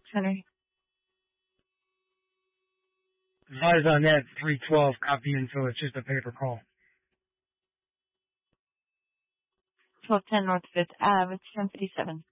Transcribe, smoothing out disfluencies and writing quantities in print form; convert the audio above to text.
Henry. Advise on that 312 copy info. It's just a paper call. 1210 North 5th Ave. It's 1057.